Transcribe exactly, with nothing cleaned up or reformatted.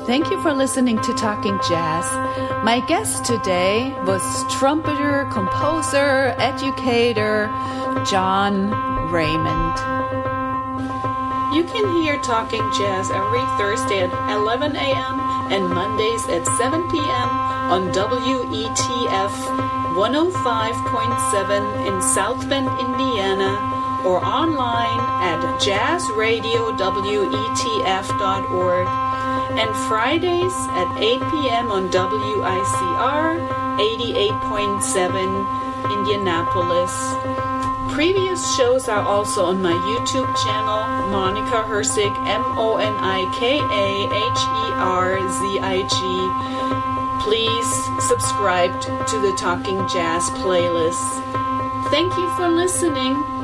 Thank you for listening to Talking Jazz. My guest today was trumpeter, composer, educator, John Raymond. You can hear Talking Jazz every Thursday at eleven a.m. and Mondays at seven p.m. on W E T F one oh five point seven in South Bend, Indiana, or online at jazz radio w e t f dot org, and Fridays at eight p.m. on W I C R eighty-eight point seven Indianapolis. Previous shows are also on my YouTube channel, Monica Herzig, M O N I K A H E R Z I G. Please subscribe to the Talking Jazz playlist. Thank you for listening.